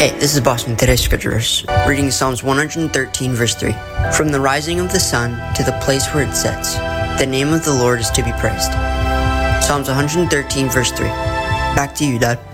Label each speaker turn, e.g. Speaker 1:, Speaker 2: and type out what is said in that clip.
Speaker 1: Hey, this is Boston. Today's scripture verse, reading Psalms 113, verse 3. From the rising of the sun to the place where it sets, the name of the Lord is to be praised. Psalms 113, verse 3. Back to you, Dad.